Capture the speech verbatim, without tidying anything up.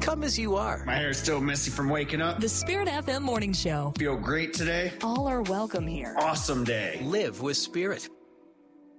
Come as you are. My hair's still messy from waking up. The Spirit F M Morning Show. Feel great today. All are welcome here. Awesome day. Live with Spirit.